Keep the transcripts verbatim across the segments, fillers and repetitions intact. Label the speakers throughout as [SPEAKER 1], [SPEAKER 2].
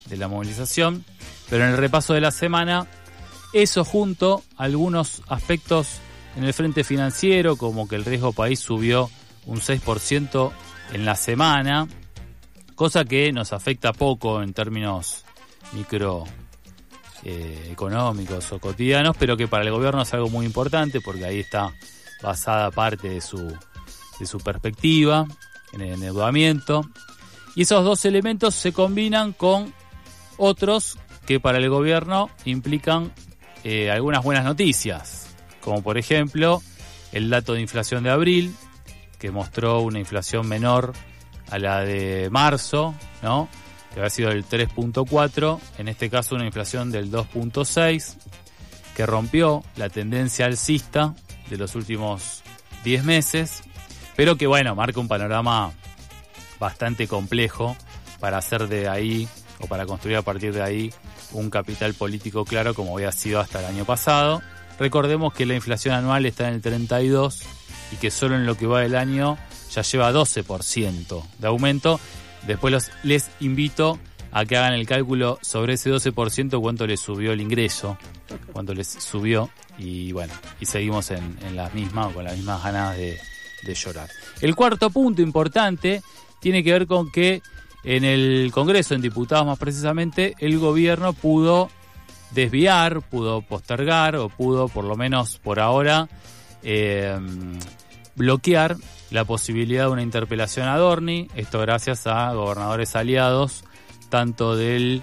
[SPEAKER 1] de la movilización, pero en el repaso de la semana, eso junto a algunos aspectos en el frente financiero, como que el riesgo país subió un seis por ciento en la semana, cosa que nos afecta poco en términos micro eh, económicos o cotidianos, pero que para el gobierno es algo muy importante porque ahí está basada parte de su, de su perspectiva en el endeudamiento. Y esos dos elementos se combinan con otros que para el gobierno implican eh, algunas buenas noticias, como por ejemplo el dato de inflación de abril, que mostró una inflación menor a la de marzo, ¿no? Que había sido del tres punto cuatro, en este caso una inflación del dos punto seis, que rompió la tendencia alcista de los últimos diez meses, pero que bueno, marca un panorama bastante complejo para hacer de ahí, o para construir a partir de ahí, un capital político claro como había sido hasta el año pasado. Recordemos que la inflación anual está en el treinta y dos y que solo en lo que va del año ya lleva doce por ciento de aumento. Después los, les invito a que hagan el cálculo sobre ese doce por ciento, cuánto les subió el ingreso, cuánto les subió, y bueno, y seguimos en, en las mismas, con las mismas ganas de, de llorar. El cuarto punto importante tiene que ver con que en el Congreso, en diputados más precisamente, el gobierno pudo desviar, pudo postergar o pudo, por lo menos por ahora, eh, bloquear la posibilidad de una interpelación a Adorni. Esto gracias a gobernadores aliados, tanto del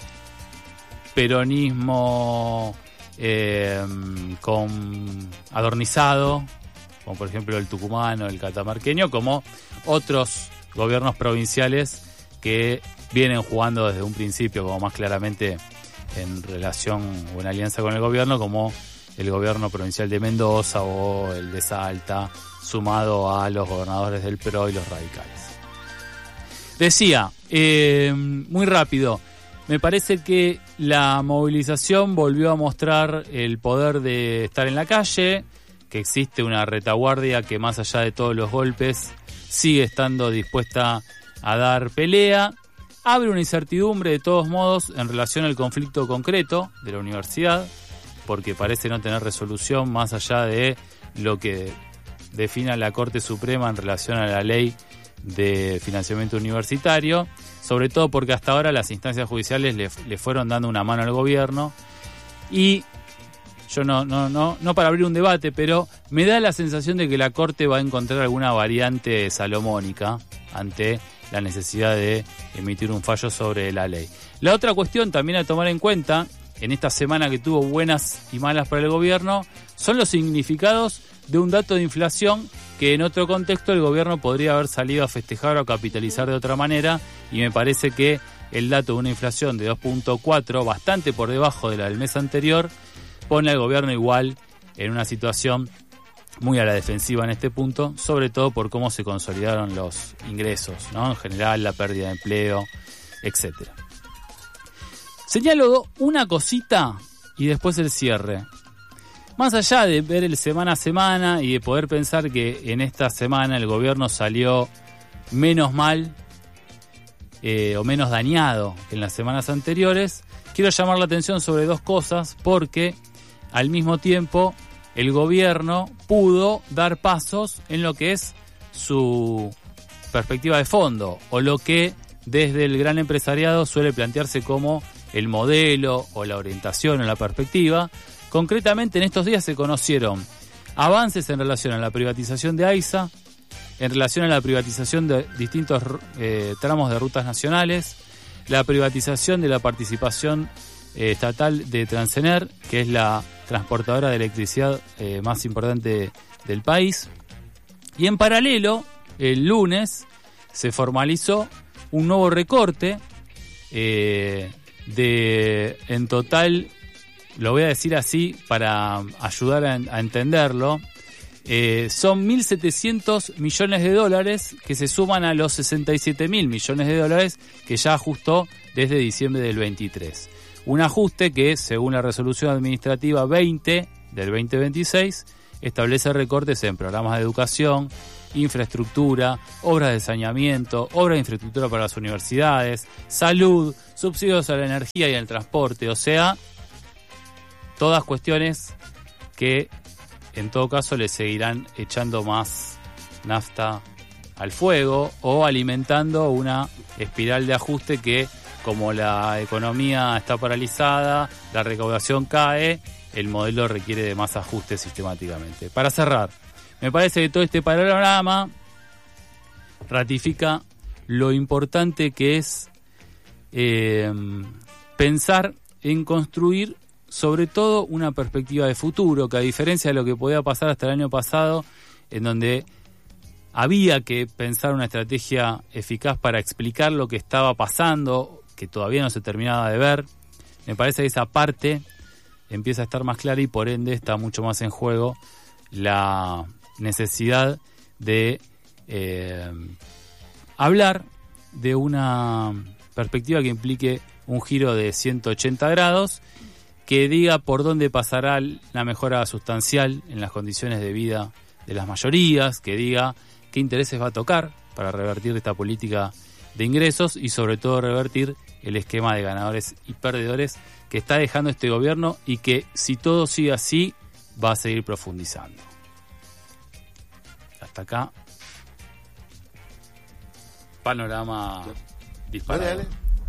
[SPEAKER 1] peronismo eh, con adornizado, como por ejemplo el tucumano, el catamarqueño, como otros gobiernos provinciales que vienen jugando desde un principio, como más claramente en relación o en alianza con el gobierno, como el gobierno provincial de Mendoza o el de Salta, sumado a los gobernadores del P R O y los radicales. Decía, eh, muy rápido, me parece que la movilización volvió a mostrar el poder de estar en la calle, que existe una retaguardia que más allá de todos los golpes sigue estando dispuesta a dar pelea. Abre una incertidumbre de todos modos en relación al conflicto concreto de la universidad, porque parece no tener resolución más allá de lo que defina la Corte Suprema en relación a la ley de financiamiento universitario, sobre todo porque hasta ahora las instancias judiciales le, le fueron dando una mano al gobierno. Y yo no, no, no, no para abrir un debate, pero me da la sensación de que la Corte va a encontrar alguna variante salomónica ante la necesidad de emitir un fallo sobre la ley. La otra cuestión también a tomar en cuenta, en esta semana que tuvo buenas y malas para el gobierno, son los significados de un dato de inflación que en otro contexto el gobierno podría haber salido a festejar o a capitalizar de otra manera, y me parece que el dato de una inflación de dos punto cuatro, bastante por debajo de la del mes anterior, pone al gobierno igual en una situación muy a la defensiva en este punto, sobre todo por cómo se consolidaron los ingresos, ¿no? En general, la pérdida de empleo, etcétera. Señalo una cosita y después el cierre. Más allá de ver el semana a semana y de poder pensar que en esta semana el gobierno salió menos mal eh, o menos dañado que en las semanas anteriores, quiero llamar la atención sobre dos cosas, porque al mismo tiempo el gobierno pudo dar pasos en lo que es su perspectiva de fondo, o lo que desde el gran empresariado suele plantearse como el modelo o la orientación o la perspectiva. Concretamente, en estos días se conocieron avances en relación a la privatización de AISA, en relación a la privatización de distintos eh, tramos de rutas nacionales, la privatización de la participación eh, estatal de Transener, que es la transportadora de electricidad eh, más importante del país. Y en paralelo, el lunes se formalizó un nuevo recorte eh, de, en total, lo voy a decir así para ayudar a, a entenderlo, eh, son mil setecientos millones de dólares que se suman a los sesenta y siete mil millones de dólares que ya ajustó desde diciembre del veintitrés. Un ajuste que, según la resolución administrativa veinte del veinte veintiséis, establece recortes en programas de educación, infraestructura, obras de saneamiento, obras de infraestructura para las universidades, salud, subsidios a la energía y al transporte, o sea, todas cuestiones que en todo caso le seguirán echando más nafta al fuego o alimentando una espiral de ajuste que, como la economía está paralizada, la recaudación cae, el modelo requiere de más ajustes sistemáticamente. Para cerrar, me parece que todo este panorama ratifica lo importante que es eh, pensar en construir sobre todo una perspectiva de futuro, que a diferencia de lo que podía pasar hasta el año pasado, en donde había que pensar una estrategia eficaz para explicar lo que estaba pasando, que todavía no se terminaba de ver, me parece que esa parte empieza a estar más clara y por ende está mucho más en juego la necesidad de eh, hablar de una perspectiva que implique un giro de ciento ochenta grados, que diga por dónde pasará la mejora sustancial en las condiciones de vida de las mayorías, que diga qué intereses va a tocar para revertir esta política de ingresos y sobre todo revertir el esquema de ganadores y perdedores que está dejando este gobierno y que, si todo sigue así, va a seguir profundizando. Hasta acá, panorama disparado.
[SPEAKER 2] Dale, dale.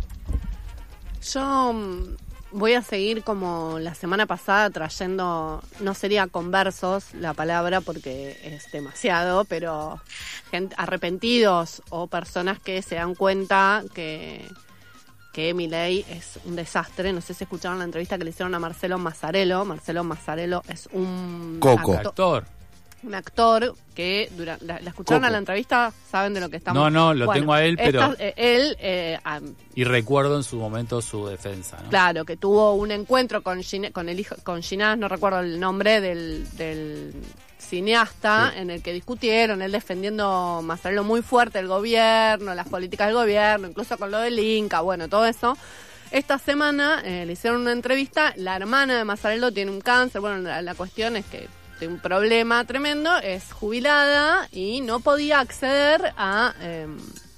[SPEAKER 3] Yo voy a seguir como la semana pasada trayendo, no sería conversos la palabra porque es demasiado, pero gente, arrepentidos o personas que se dan cuenta que, que Milei es un desastre. No sé si escucharon la entrevista que le hicieron a Marcelo Mazzarello. Marcelo Mazzarello es un
[SPEAKER 2] Coco.
[SPEAKER 3] acto-
[SPEAKER 1] Actor.
[SPEAKER 3] un actor que dura, la, la escucharon
[SPEAKER 2] Coco.
[SPEAKER 3] a la entrevista, saben de lo que estamos.
[SPEAKER 1] No, no, lo tengo a él, pero-
[SPEAKER 3] esta- eh, él eh, ah,
[SPEAKER 1] Y recuerdo en su momento su defensa, ¿no?
[SPEAKER 3] claro, que tuvo un encuentro con Gine- con el hijo, con Ginás, no recuerdo el nombre del, del cineasta,
[SPEAKER 2] Sí.
[SPEAKER 3] en el que discutieron, él defendiendo Mazzarello muy fuerte el gobierno, las políticas del gobierno, incluso con lo del Inca, bueno, todo eso. Esta semana eh, le hicieron una entrevista, la hermana de Mazzarello tiene un cáncer, bueno, la, la cuestión es que tiene un problema tremendo, es jubilada y no podía acceder a eh,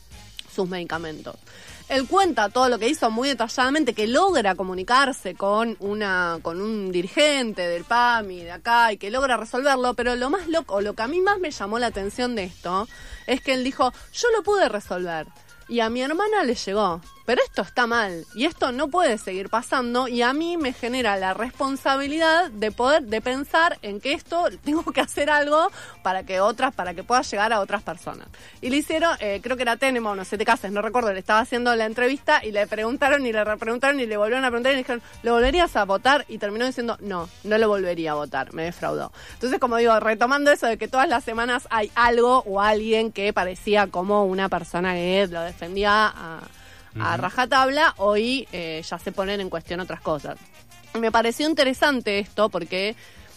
[SPEAKER 3] sus medicamentos. Él cuenta todo lo que hizo muy detalladamente, que logra comunicarse con una con un dirigente del P A M I de acá y que logra resolverlo, pero lo más loco, lo que a mí más me llamó la atención de esto, es que él dijo, yo lo pude resolver y a mi hermana le llegó, pero esto está mal y esto no puede seguir pasando y a mí me genera la responsabilidad de poder, de pensar en que esto tengo que hacer algo para que otras, para que pueda llegar a otras personas. Y le hicieron, eh, creo que era Tenema o no sé te cases, no recuerdo, le estaba haciendo la entrevista y le preguntaron y le repreguntaron y le volvieron a preguntar y le dijeron, ¿lo volverías a votar? Y terminó diciendo, no, no lo volvería a votar, me defraudó. Entonces, como digo, retomando eso de que todas las semanas hay algo o alguien que parecía como una persona que lo defendía a... a rajatabla, hoy eh, ya se ponen en cuestión otras cosas. Me pareció interesante esto porque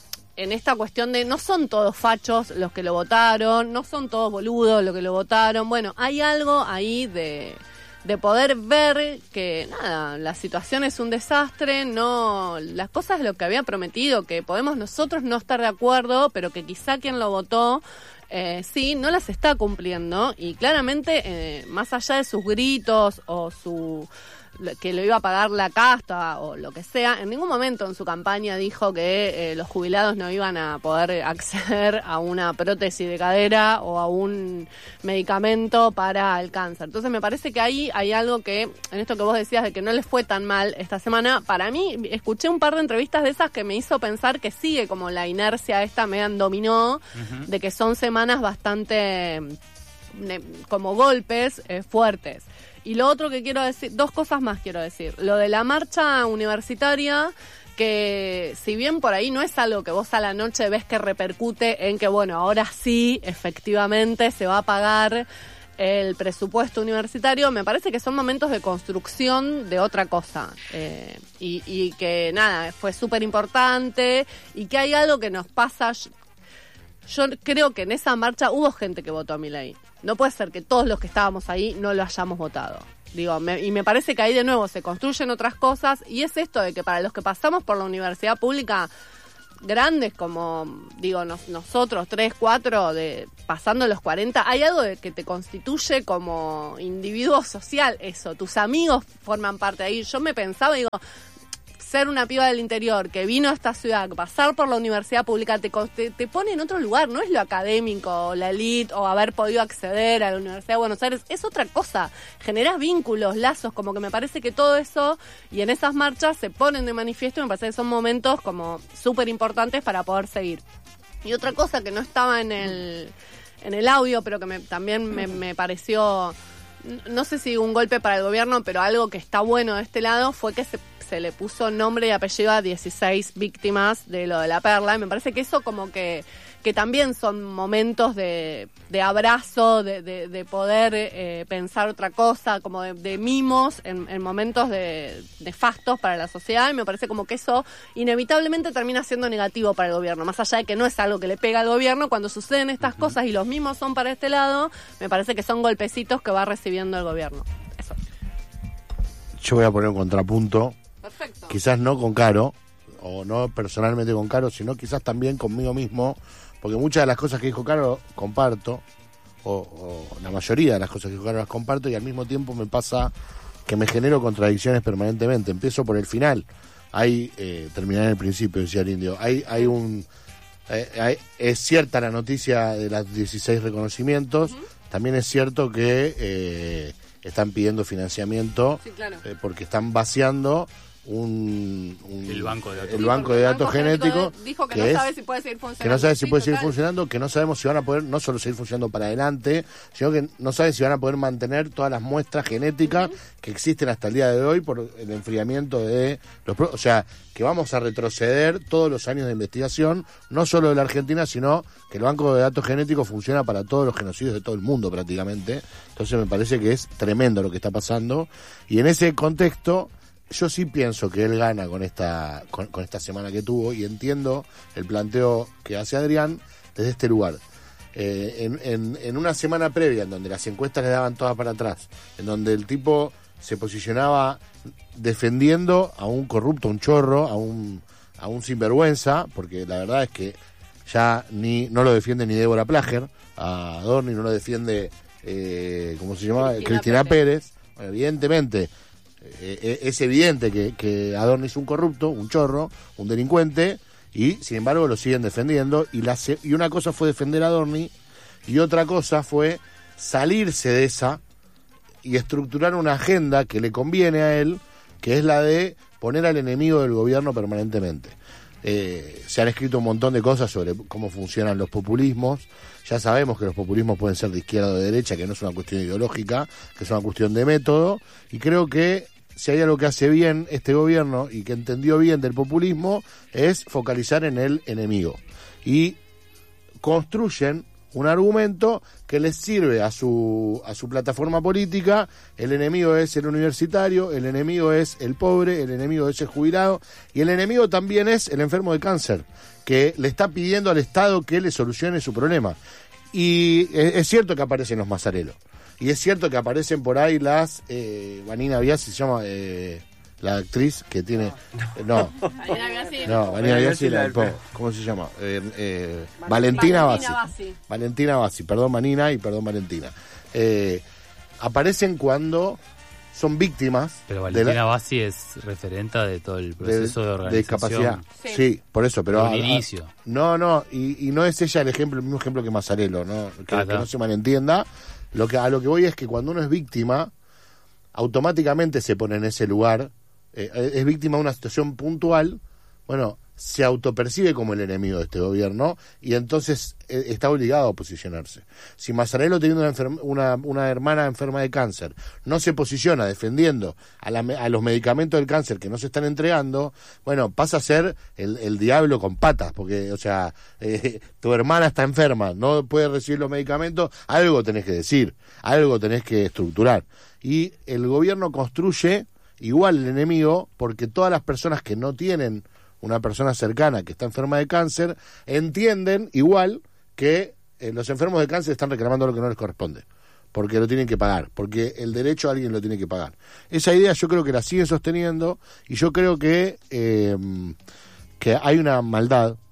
[SPEAKER 3] en esta cuestión de no son todos fachos los que lo votaron, no son todos boludos los que lo votaron, bueno, hay algo ahí de, de poder ver que nada, la situación es un desastre, no las cosas de lo que había prometido, que podemos nosotros no estar de acuerdo, pero que quizá quien lo votó Eh, sí, no las está cumpliendo y claramente, eh, más allá de sus gritos o su que lo iba a pagar la casta o lo que sea, en ningún momento en su campaña dijo que eh, los jubilados no iban a poder acceder a una prótesis de cadera o a un medicamento para el cáncer. Entonces me parece que ahí hay algo que, en esto que vos decías de que no les fue tan mal esta semana, para mí escuché un par de entrevistas de esas que me hizo pensar que sigue como la inercia esta me dominó, uh-huh. de que son semanas bastante eh, como golpes eh, fuertes. Y lo otro que quiero decir, dos cosas más quiero decir. Lo de la marcha universitaria, que si bien por ahí no es algo que vos a la noche ves que repercute en que, bueno, ahora sí, efectivamente, se va a pagar el presupuesto universitario, me parece que son momentos de construcción de otra cosa. Eh, y, y que, nada, fue súper importante y que hay algo que nos pasa. Yo creo que en esa marcha hubo gente que votó a Milei. No puede ser que todos los que estábamos ahí no lo hayamos votado. Digo, me, y me parece que ahí de nuevo se construyen otras cosas y es esto de que para los que pasamos por la universidad pública, grandes como, digo, nos, nosotros, tres, cuatro, de pasando los cuarenta, hay algo de que te constituye como individuo social, eso. Tus amigos forman parte de ahí. Yo me pensaba, digo, ser una piba del interior que vino a esta ciudad, pasar por la universidad pública, te, te, te pone en otro lugar, no es lo académico, la elite, o haber podido acceder a la Universidad de Buenos Aires, es otra cosa. Generás vínculos, lazos, como que me parece que todo eso, y en esas marchas se ponen de manifiesto, y me parece que son momentos como súper importantes para poder seguir. Y otra cosa que no estaba en el, en el audio, pero que me, también me, me pareció, no sé si un golpe para el gobierno, pero algo que está bueno de este lado, fue que se se le puso nombre y apellido a dieciséis víctimas de lo de la Perla, y me parece que eso como que, que también son momentos de, de abrazo, de, de, de poder eh, pensar otra cosa, como de, de mimos en, en momentos de nefastos para la sociedad, y me parece como que eso inevitablemente termina siendo negativo para el gobierno, más allá de que no es algo que le pega al gobierno. Cuando suceden estas uh-huh. cosas y los mimos son para este lado, me parece que son golpecitos que va recibiendo el gobierno. Eso.
[SPEAKER 2] Yo voy a poner un contrapunto.
[SPEAKER 3] Perfecto.
[SPEAKER 2] Quizás no con Caro, o no personalmente con Caro, sino quizás también conmigo mismo, porque muchas de las cosas que dijo Caro comparto, o, o la mayoría de las cosas que dijo Caro las comparto, y al mismo tiempo me pasa que me genero contradicciones permanentemente. Empiezo por el final, hay, eh, terminar en el principio, decía el indio, hay, hay un, eh, hay, es cierta la noticia de los dieciséis reconocimientos, uh-huh. también es cierto que eh, están pidiendo financiamiento,
[SPEAKER 3] sí, claro.
[SPEAKER 2] eh, porque están vaciando Un, un,
[SPEAKER 1] el banco de datos,
[SPEAKER 2] el banco de datos genéticos
[SPEAKER 3] dijo que,
[SPEAKER 2] que
[SPEAKER 3] no
[SPEAKER 2] es,
[SPEAKER 3] sabe si puede seguir funcionando,
[SPEAKER 2] que no sabe si
[SPEAKER 3] sí,
[SPEAKER 2] puede
[SPEAKER 3] total.
[SPEAKER 2] seguir funcionando, que no sabemos si van a poder no solo seguir funcionando para adelante, sino que no sabe si van a poder mantener todas las muestras genéticas uh-huh. que existen hasta el día de hoy por el enfriamiento de los, o sea, que vamos a retroceder todos los años de investigación, no solo de la Argentina, sino que el banco de datos genéticos funciona para todos los genocidios de todo el mundo prácticamente. Entonces me parece que es tremendo lo que está pasando, y en ese contexto yo sí pienso que él gana con esta con, con esta semana que tuvo, y entiendo el planteo que hace Adrián desde este lugar. Eh, en, en, en una semana previa, en donde las encuestas le daban todas para atrás, en donde el tipo se posicionaba defendiendo a un corrupto, a un chorro, a un, a un sinvergüenza, porque la verdad es que ya ni no lo defiende ni Débora Plager, a Adorni no lo defiende, eh, ¿cómo se llamaba? Cristina, Cristina Pérez. Pérez. Bueno, evidentemente... Eh, es evidente que, que Adorni es un corrupto, un chorro, un delincuente, y sin embargo lo siguen defendiendo, y, la, y una cosa fue defender a Adorni, y otra cosa fue salirse de esa y estructurar una agenda que le conviene a él, que es la de poner al enemigo del gobierno permanentemente. Eh, se han escrito un montón de cosas sobre cómo funcionan los populismos. Ya sabemos que los populismos pueden ser de izquierda o de derecha, que no es una cuestión ideológica, que es una cuestión de método, y creo que si hay algo que hace bien este gobierno y que entendió bien del populismo, es focalizar en el enemigo, y construyen un argumento que les sirve a su a su plataforma política. El enemigo es el universitario, el enemigo es el pobre, el enemigo es el jubilado, y el enemigo también es el enfermo de cáncer, que le está pidiendo al Estado que le solucione su problema. Y es, es cierto que aparecen los mazarelos, y es cierto que aparecen por ahí las eh, Vanina Biasi, se llama eh, la actriz que tiene no no
[SPEAKER 3] Vanina Biasi,
[SPEAKER 2] no Vanina Biasi, la del Po, ¿cómo se llama? Eh, eh, Valentina, Valentina Bassi. Bassi Valentina Bassi, perdón Vanina y perdón Valentina. Eh, aparecen cuando son víctimas.
[SPEAKER 1] Pero Valentina la, Bassi es referenta de todo el proceso de, de organización. De discapacidad.
[SPEAKER 2] Sí. sí, por eso, pero...
[SPEAKER 1] Al inicio.
[SPEAKER 2] No, no, y, y no es ella el ejemplo, el mismo ejemplo que Mazzarello, ¿no? Que, que no se malentienda. Lo que, a lo que voy es que cuando uno es víctima, automáticamente se pone en ese lugar, eh, es víctima de una situación puntual, bueno, se autopercibe como el enemigo de este gobierno, y entonces eh, está obligado a posicionarse. Si Mazzarello, teniendo una, enferma, una, una hermana enferma de cáncer, no se posiciona defendiendo a, la, a los medicamentos del cáncer que no se están entregando, bueno, pasa a ser el, el diablo con patas, porque, o sea, eh, tu hermana está enferma, no puede recibir los medicamentos, algo tenés que decir, algo tenés que estructurar. Y el gobierno construye igual el enemigo, porque todas las personas que no tienen una persona cercana que está enferma de cáncer, entienden igual que eh, los enfermos de cáncer están reclamando lo que no les corresponde, porque lo tienen que pagar, porque el derecho alguien lo tiene que pagar. Esa idea yo creo que la siguen sosteniendo, y yo creo que, eh, que hay una maldad,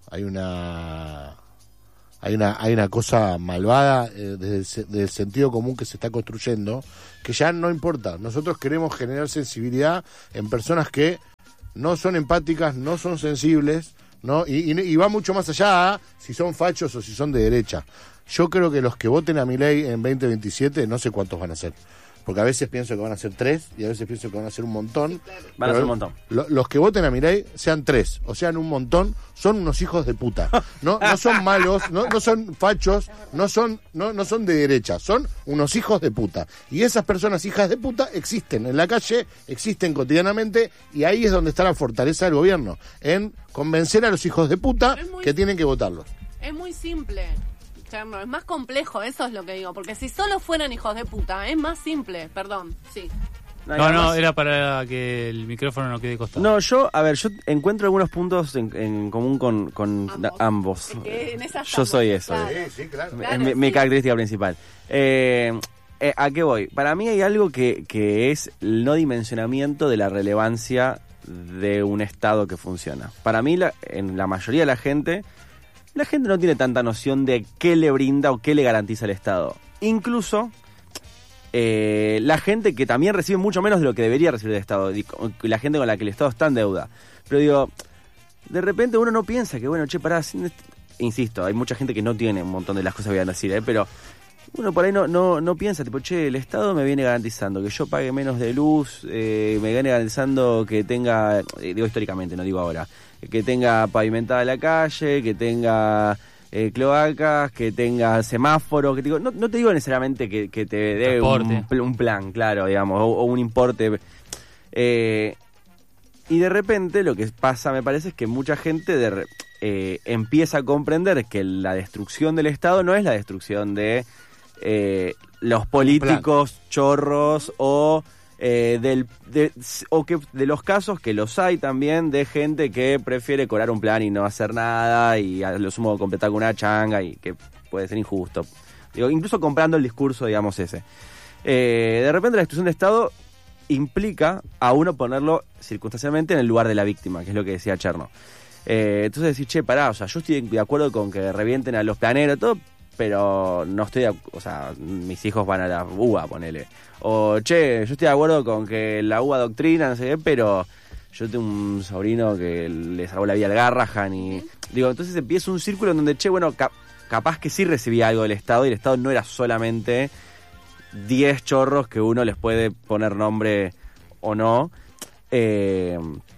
[SPEAKER 2] hay una hay una hay una cosa malvada eh, desde el, del sentido común que se está construyendo, que ya no importa. Nosotros queremos generar sensibilidad en personas que no son empáticas, no son sensibles, ¿no? Y, y, y va mucho más allá a si son fachos o si son de derecha. Yo creo que los que voten a Milei en veinte veintisiete, no sé cuántos van a ser. Porque a veces pienso que van a ser tres y a veces pienso que van a ser un montón.
[SPEAKER 4] Sí, claro. Van a ser un montón.
[SPEAKER 2] Lo, los que voten a Milei, sean tres o sean un montón, son unos hijos de puta. No, no son malos, no, no son fachos, no son, no, no son de derecha, son unos hijos de puta. Y esas personas hijas de puta existen en la calle, existen cotidianamente, y ahí es donde está la fortaleza del gobierno, en convencer a los hijos de puta muy, que tienen que votarlos.
[SPEAKER 3] Es muy simple. Es más complejo, eso es lo que digo, porque si solo fueran hijos de puta, es más simple, perdón, sí.
[SPEAKER 1] No, no, no, era para que el micrófono no quede costado.
[SPEAKER 4] No, yo, a ver, yo encuentro algunos puntos en, en común con, con ambos. Da, ambos.
[SPEAKER 3] Es que en esas
[SPEAKER 4] yo soy eso.
[SPEAKER 3] Claro.
[SPEAKER 2] Sí, sí, claro.
[SPEAKER 4] Es
[SPEAKER 3] claro,
[SPEAKER 4] mi,
[SPEAKER 3] sí.
[SPEAKER 4] mi característica principal. Eh, eh, ¿A qué voy? Para mí hay algo que, que es el no dimensionamiento de la relevancia de un Estado que funciona. Para mí, la, en la mayoría de la gente... La gente no tiene tanta noción de qué le brinda o qué le garantiza el Estado. Incluso eh, la gente que también recibe mucho menos de lo que debería recibir del Estado. La gente con la que el Estado está en deuda. Pero digo, de repente uno no piensa que, bueno, che, pará, insisto, hay mucha gente que no tiene un montón de las cosas que voy a decir, ¿eh? Pero uno por ahí no, no, no piensa, tipo, che, el Estado me viene garantizando que yo pague menos de luz, eh, me viene garantizando que tenga, eh, digo históricamente, no digo ahora, que tenga pavimentada la calle, que tenga eh, cloacas, que tenga semáforos, que te digo, no, no te digo necesariamente que, que te dé un, un plan, claro, digamos, o, o un importe. Eh, y de repente lo que pasa, me parece, es que mucha gente de, eh, empieza a comprender que la destrucción del Estado no es la destrucción de eh, los políticos chorros o... Eh, del, de, o que de los casos que los hay también de gente que prefiere cobrar un plan y no hacer nada y a lo sumo completar con una changa y que puede ser injusto. Digo, incluso comprando el discurso, digamos, ese. Eh, de repente la destrucción de Estado implica a uno ponerlo circunstancialmente en el lugar de la víctima, que es lo que decía Cherno. Eh, entonces decís, che, pará, o sea, yo estoy de acuerdo con que revienten a los planeros, todo, pero no estoy, de, o sea, mis hijos van a la U B A, ponele. O, che, yo estoy de acuerdo con que la U B A doctrina, no sé qué, pero yo tengo un sobrino que le salvó la vida al Garrahan y... Digo, entonces empieza un círculo en donde, che, bueno, cap- capaz que sí recibía algo del Estado y el Estado no era solamente diez chorros que uno les puede poner nombre o no. Eh,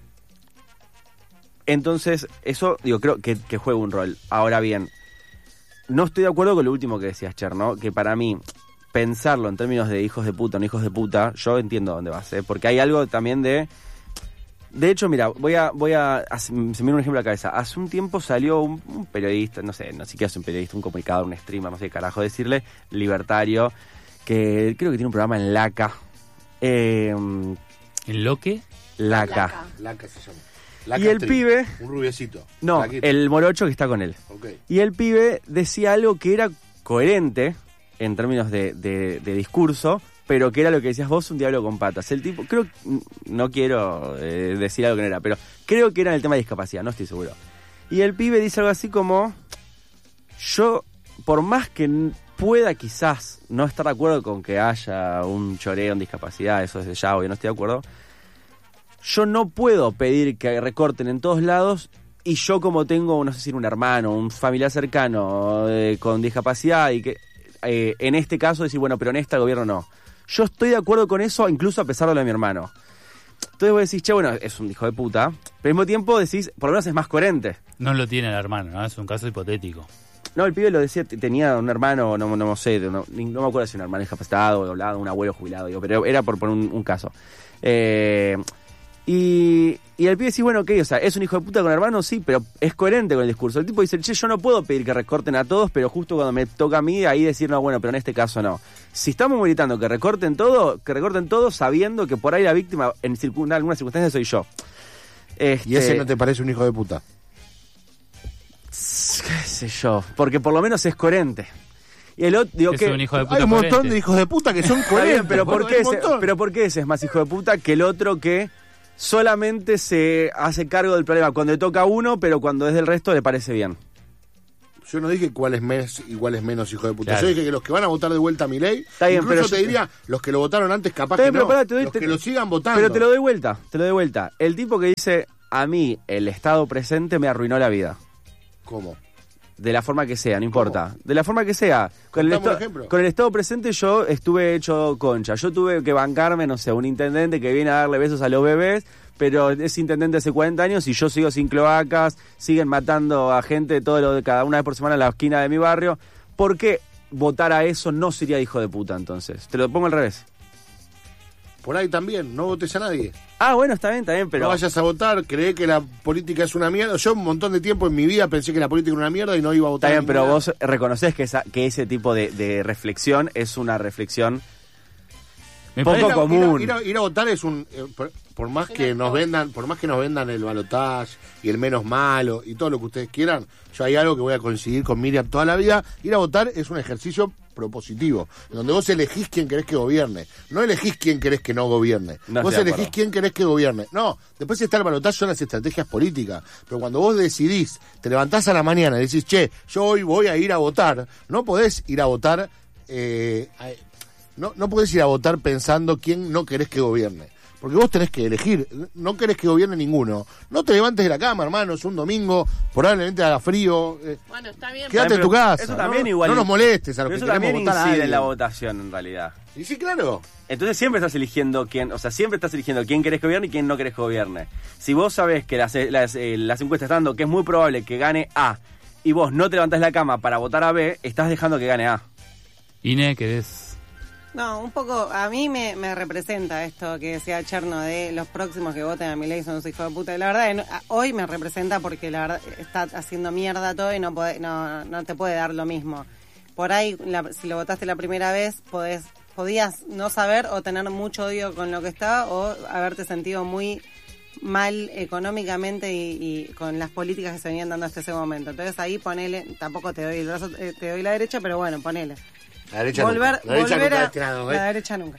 [SPEAKER 4] entonces, eso, digo, creo que, que juega un rol. Ahora bien, no estoy de acuerdo con lo último que decías, Cher, ¿no? Que para mí, pensarlo en términos de hijos de puta o no hijos de puta, yo entiendo a dónde vas, ¿eh? Porque hay algo también de... De hecho, mira, voy a... voy a se me viene un ejemplo a la cabeza. Hace un tiempo salió un, un periodista, no sé, no siquiera es un periodista, un comunicador, un streamer, no sé qué carajo decirle, libertario, que creo que tiene un programa en Laca. Eh,
[SPEAKER 1] ¿En lo que?
[SPEAKER 4] Laca.
[SPEAKER 2] Laca se llama.
[SPEAKER 4] Y el pibe...
[SPEAKER 2] Un rubiecito.
[SPEAKER 4] No,
[SPEAKER 2] Laquito.
[SPEAKER 4] El morocho que está con él.
[SPEAKER 2] Okay.
[SPEAKER 4] Y el pibe decía algo que era coherente en términos de, de, de discurso, pero que era lo que decías vos, un diablo con patas. El tipo, creo, no quiero eh, decir algo que no era, pero creo que era en el tema de discapacidad, no estoy seguro. Y el pibe dice algo así como, yo, por más que pueda quizás no estar de acuerdo con que haya un choreo en discapacidad, eso desde ya, obvio, no estoy de acuerdo, yo no puedo pedir que recorten en todos lados y yo como tengo, no sé si un hermano, un familiar cercano eh, con discapacidad y que eh, en este caso decir, bueno, pero en este el gobierno no. Yo estoy de acuerdo con eso, incluso a pesar de lo de mi hermano. Entonces vos decís, che, bueno, es un hijo de puta, pero al mismo tiempo decís, por lo menos es más coherente.
[SPEAKER 1] No lo tiene el hermano, ¿no? Es un caso hipotético.
[SPEAKER 4] No, el pibe lo decía, tenía un hermano, no, no, no sé, no, no me acuerdo si un hermano discapacitado, doblado, un abuelo jubilado, digo, pero era por, por un, un caso. Eh... Y, y el pibe dice, bueno, ok, o sea, es un hijo de puta con hermano, sí, pero es coherente con el discurso. El tipo dice, che, yo no puedo pedir que recorten a todos, pero justo cuando me toca a mí, ahí decir, no, bueno, pero en este caso no. Si estamos gritando que recorten todo, que recorten todo sabiendo que por ahí la víctima, en circun- algunas circunstancias, soy yo. Este,
[SPEAKER 2] ¿Y ese no te parece un hijo de puta?
[SPEAKER 4] Qué sé yo, porque por lo menos es coherente. Y el otro, digo
[SPEAKER 1] es
[SPEAKER 4] que
[SPEAKER 1] un hijo de puta
[SPEAKER 2] hay un montón
[SPEAKER 1] coherente.
[SPEAKER 2] de hijos de puta que son
[SPEAKER 4] Está bien,
[SPEAKER 2] coherentes.
[SPEAKER 4] pero ¿por
[SPEAKER 2] hay
[SPEAKER 4] qué
[SPEAKER 2] un
[SPEAKER 4] ese,
[SPEAKER 2] montón.
[SPEAKER 4] pero ¿por qué ese es más hijo de puta que el otro que solamente se hace cargo del problema cuando le toca a uno, pero cuando es del resto le parece bien.
[SPEAKER 2] Yo no dije cuál es más y cuál es menos, hijo de puta.
[SPEAKER 1] Claro.
[SPEAKER 2] Yo dije que los que van a votar de vuelta a Milei,
[SPEAKER 4] Está bien,
[SPEAKER 2] incluso
[SPEAKER 4] pero
[SPEAKER 2] te
[SPEAKER 4] yo-
[SPEAKER 2] diría, los que lo votaron antes capaz
[SPEAKER 4] Está
[SPEAKER 2] que
[SPEAKER 4] bien, pero
[SPEAKER 2] no,
[SPEAKER 4] pará, te doy-
[SPEAKER 2] los
[SPEAKER 4] te-
[SPEAKER 2] que lo sigan votando.
[SPEAKER 4] Pero te lo doy vuelta, te lo doy vuelta. El tipo que dice, a mí el estado presente me arruinó la vida.
[SPEAKER 2] ¿Cómo?
[SPEAKER 4] De la forma que sea, no importa.
[SPEAKER 2] ¿Cómo?
[SPEAKER 4] De la forma que sea. Con el,
[SPEAKER 2] Contame un
[SPEAKER 4] esta-
[SPEAKER 2] ejemplo.
[SPEAKER 4] con el estado presente yo estuve hecho concha. Yo tuve que bancarme, no sé, un intendente que viene a darle besos a los bebés, pero es intendente hace cuarenta años y yo sigo sin cloacas, siguen matando a gente todo lo de cada una vez por semana en la esquina de mi barrio. ¿Por qué votar a eso no sería hijo de puta entonces? Te lo pongo al revés.
[SPEAKER 2] Por ahí también, no votes a nadie.
[SPEAKER 4] Ah, bueno, está bien, está bien, pero...
[SPEAKER 2] No vayas a votar, creé que la política es una mierda. Yo un montón de tiempo en mi vida pensé que la política era una mierda y no iba a
[SPEAKER 4] Está
[SPEAKER 2] votar.
[SPEAKER 4] bien,
[SPEAKER 2] a
[SPEAKER 4] pero
[SPEAKER 2] ninguna.
[SPEAKER 4] vos reconocés que, esa, que ese tipo de, de reflexión es una reflexión
[SPEAKER 1] Me
[SPEAKER 4] poco
[SPEAKER 1] parece-
[SPEAKER 2] Ir a-
[SPEAKER 4] común.
[SPEAKER 2] Ir a, ir a- ir a votar es un eh, por, por más que nos vendan, por más que nos vendan el balotaje y el menos malo y todo lo que ustedes quieran, yo hay algo que voy a coincidir con Miriam toda la vida. Ir a votar es un ejercicio propositivo, donde vos elegís quién querés que gobierne, no elegís quién querés que no gobierne.
[SPEAKER 4] No
[SPEAKER 2] vos
[SPEAKER 4] estoy de
[SPEAKER 2] elegís
[SPEAKER 4] acuerdo.
[SPEAKER 2] quién querés que gobierne. No, después está el balotaje, son las estrategias políticas, pero cuando vos decidís, te levantás a la mañana y decís, che, yo hoy voy a ir a votar, no podés ir a votar eh, a- No, no podés ir a votar pensando quién no querés que gobierne. Porque vos tenés que elegir. No querés que gobierne ninguno. No te levantes de la cama, hermano. Es un domingo. Probablemente haga frío. eh,
[SPEAKER 3] Bueno, está bien.
[SPEAKER 2] Quédate en
[SPEAKER 4] Pero
[SPEAKER 2] tu casa.
[SPEAKER 4] Eso
[SPEAKER 2] ¿no?
[SPEAKER 4] también igual.
[SPEAKER 2] No nos molestes a los
[SPEAKER 4] pero
[SPEAKER 2] que
[SPEAKER 4] eso
[SPEAKER 2] queremos
[SPEAKER 4] también
[SPEAKER 2] votar a
[SPEAKER 4] incide en
[SPEAKER 2] alguien.
[SPEAKER 4] la votación, en realidad.
[SPEAKER 2] Y sí, claro.
[SPEAKER 4] Entonces siempre estás eligiendo quién, o sea, siempre estás eligiendo quién querés que gobierne y quién no querés que gobierne. Si vos sabés que las, las, eh, las encuestas están dando que es muy probable que gane A y vos no te levantás la cama para votar a B, estás dejando que gane A.
[SPEAKER 1] Ine, ¿querés?
[SPEAKER 5] No, un poco, a mí me, me representa esto que decía Cherno de los próximos que voten a Milei son unos hijos de puta. La verdad, no, a- hoy me representa porque la verdad está haciendo mierda todo y no, podés- no, no te puede dar lo mismo. Por ahí, la- si lo votaste la primera vez, podés, podías no saber o tener mucho odio con lo que estaba o haberte sentido muy mal económicamente y, y con las políticas que se venían dando hasta ese momento. Entonces ahí ponele, tampoco te doy el brazo, eh, te doy la derecha, pero bueno, ponele.
[SPEAKER 2] La derecha
[SPEAKER 5] volver,
[SPEAKER 2] nunca. La derecha
[SPEAKER 5] volver
[SPEAKER 2] nunca
[SPEAKER 5] a,
[SPEAKER 2] de este lado, ¿eh?
[SPEAKER 5] la derecha nunca.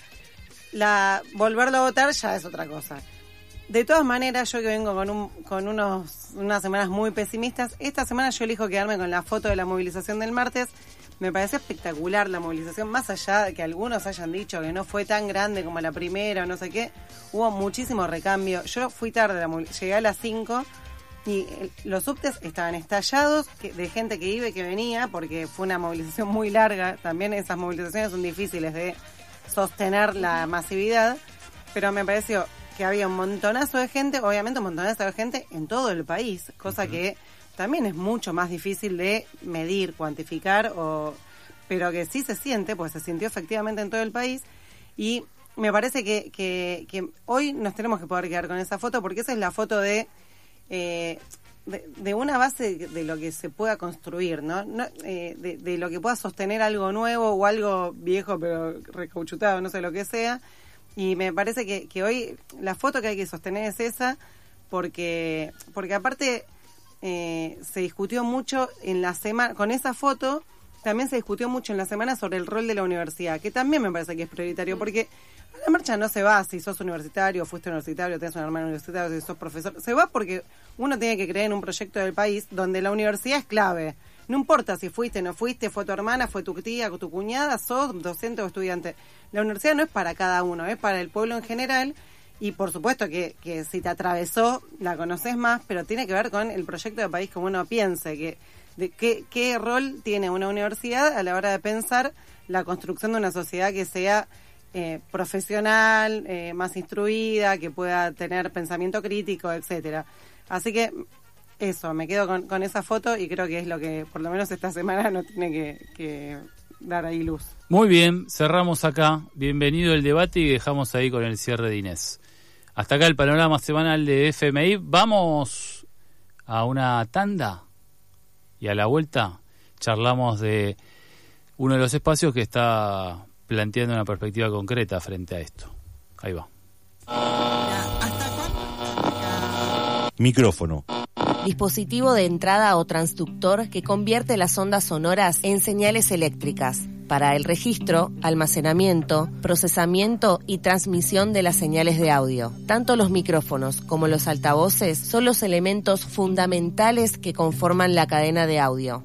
[SPEAKER 5] La, volverlo a votar ya es otra cosa. De todas maneras, yo que vengo con un, con unos unas semanas muy pesimistas, esta semana yo elijo quedarme con la foto de la movilización del martes. Me parece espectacular la movilización, más allá de que algunos hayan dicho que no fue tan grande como la primera o no sé qué, hubo muchísimo recambio. Yo fui tarde, la movil- llegué a las cinco y eh, los subtes estaban estallados que- de gente que iba y que venía, porque fue una movilización muy larga. También esas movilizaciones son difíciles de sostener la masividad, pero me pareció que había un montonazo de gente, obviamente un montonazo de gente en todo el país, cosa que también es mucho más difícil de medir, cuantificar, o pero que sí se siente, pues se sintió efectivamente en todo el país. Y me parece que, que, que hoy nos tenemos que poder quedar con esa foto, porque esa es la foto de, eh, de, de una base de, de lo que se pueda construir, ¿no? no eh, de, de lo que pueda sostener algo nuevo o algo viejo pero recauchutado, no sé lo que sea. Y me parece que, que hoy la foto que hay que sostener es esa, porque, porque aparte eh, se discutió mucho en la semana, con esa foto también se discutió mucho en la semana sobre el rol de la universidad, que también me parece que es prioritario, porque a la marcha no se va si sos universitario, fuiste universitario, tenés un hermano universitario, si sos profesor, se va porque uno tiene que creer en un proyecto del país donde la universidad es clave. No importa si fuiste, no fuiste, fue tu hermana, fue tu tía, tu cuñada, sos docente o estudiante. La universidad no es para cada uno, es para el pueblo en general. Y por supuesto que, que si te atravesó, la conoces más, pero tiene que ver con el proyecto de país como uno piense, que de qué, qué rol tiene una universidad a la hora de pensar la construcción de una sociedad que sea eh, profesional, eh, más instruida, que pueda tener pensamiento crítico, etcétera. Así que eso, me quedo con, con esa foto y creo que es lo que por lo menos esta semana no tiene que, que dar ahí luz.
[SPEAKER 1] Muy bien, cerramos acá. Bienvenido el debate y dejamos ahí con el cierre de Inés. Hasta acá el panorama semanal de F M I. Vamos a una tanda y a la vuelta charlamos de uno de los espacios que está planteando una perspectiva concreta frente a esto. Ahí va.
[SPEAKER 6] Micrófono.
[SPEAKER 7] Dispositivo de entrada o transductor que convierte las ondas sonoras en señales eléctricas.
[SPEAKER 6] para el registro, almacenamiento, procesamiento y transmisión de las señales de audio. Tanto los micrófonos como los altavoces son los elementos fundamentales que conforman la cadena de audio.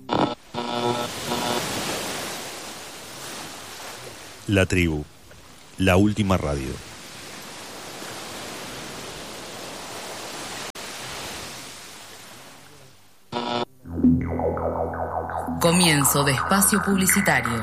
[SPEAKER 7] La Tribu, la última radio.
[SPEAKER 8] Comienzo de espacio publicitario.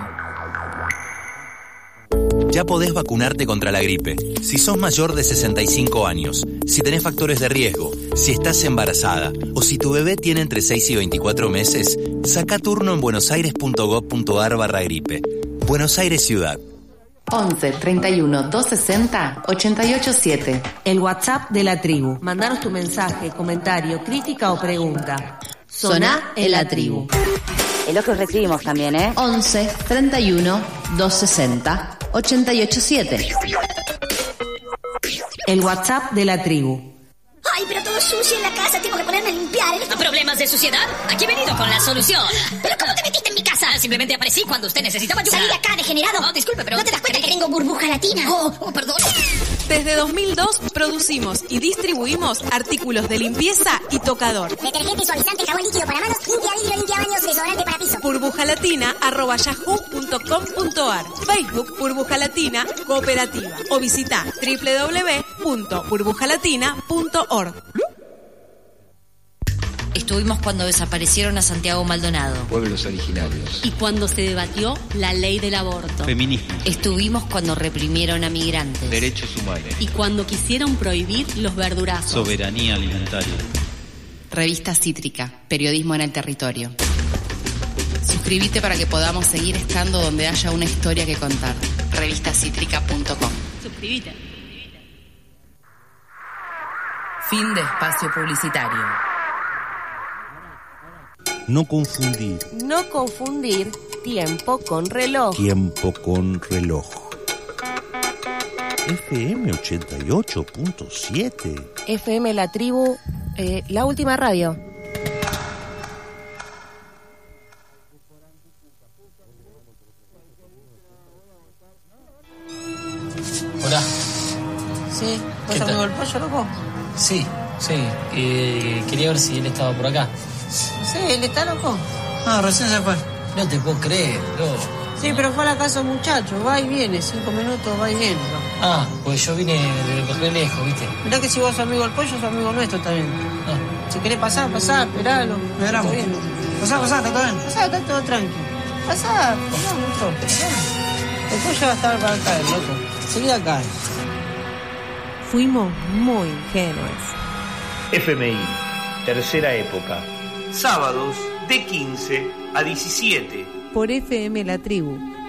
[SPEAKER 9] Ya podés vacunarte contra la gripe. Si sos mayor de sesenta y cinco años, si tenés factores de riesgo, si estás embarazada o si tu bebé tiene entre seis y veinticuatro meses, saca turno en buenosaires.gov.ar barra gripe. Buenos Aires Ciudad.
[SPEAKER 8] once, treinta y uno, doscientos sesenta, ochenta y ocho siete.
[SPEAKER 6] El WhatsApp de la tribu. Mandanos tu mensaje, comentario, crítica o pregunta. Soná en la tribu.
[SPEAKER 10] El otro recibimos también, ¿eh?
[SPEAKER 8] once, treinta y uno, doscientos sesenta, ochenta y ocho siete.
[SPEAKER 6] El WhatsApp de la tribu.
[SPEAKER 11] Ay, pero todo sucio en la casa, tengo que ponerme a limpiar. ¿Problemas de suciedad? Aquí he venido con la solución. ¿Pero cómo te metiste en mi casa? Simplemente aparecí cuando usted necesitaba ayuda. Salí de acá, degenerado. No, disculpe, pero... ¿No te das cuenta que tengo burbuja latina? Oh, oh, perdón.
[SPEAKER 12] Desde dos mil dos producimos y distribuimos artículos de limpieza y tocador.
[SPEAKER 11] Detergente, suavizante, jabón líquido para manos, limpia vidrio, limpia baños, desodorante para piso.
[SPEAKER 12] burbujalatina arroba yahoo punto com punto ar. Facebook Burbuja Latina Cooperativa. O visita doble u doble u doble u punto burbujalatina punto org.
[SPEAKER 13] Estuvimos cuando desaparecieron a Santiago Maldonado.
[SPEAKER 14] Pueblos originarios.
[SPEAKER 13] Y cuando se debatió la ley del aborto.
[SPEAKER 14] Feminismo.
[SPEAKER 13] Estuvimos cuando reprimieron a migrantes.
[SPEAKER 14] Derechos humanos.
[SPEAKER 13] Y cuando quisieron prohibir los verdurazos.
[SPEAKER 14] Soberanía alimentaria.
[SPEAKER 8] Revista Cítrica, periodismo en el territorio. Suscríbete para que podamos seguir estando donde haya una historia que contar. revista cítrica punto com.
[SPEAKER 13] Suscríbete.
[SPEAKER 8] Fin de espacio publicitario.
[SPEAKER 7] No confundir
[SPEAKER 6] No confundir tiempo con reloj.
[SPEAKER 7] tiempo con reloj. F M ochenta y ocho punto siete.
[SPEAKER 6] F M La Tribu, eh, la última radio.
[SPEAKER 15] Hola.
[SPEAKER 5] Sí, ¿vos amigo del pollo, loco?
[SPEAKER 15] Sí, sí. Eh, quería ver si él estaba por acá.
[SPEAKER 5] No sé, ¿él está loco?
[SPEAKER 15] Ah, recién se fue. No te puedo creer, loco.
[SPEAKER 5] Sí, pero fue a la casa de un muchacho, va y viene, cinco minutos, va y viene. ¿No?
[SPEAKER 15] Ah, pues yo vine de re lejos, ¿viste?
[SPEAKER 5] Mirá que si vos sos amigo del pollo, sos amigo nuestro también.
[SPEAKER 15] Ah.
[SPEAKER 5] Si querés pasar, pasá, esperalo.
[SPEAKER 15] Esperamos.
[SPEAKER 5] Está bien.
[SPEAKER 15] Pasá, pasá, está todo bien.
[SPEAKER 5] Pasá, está todo tranquilo. Pasá, pasá mucho. El pollo va a estar para caer, loco. Seguida cae.
[SPEAKER 6] Fuimos muy ingenuos.
[SPEAKER 16] F M I, tercera época. Sábados de quince a diecisiete.
[SPEAKER 6] Por F M La Tribu,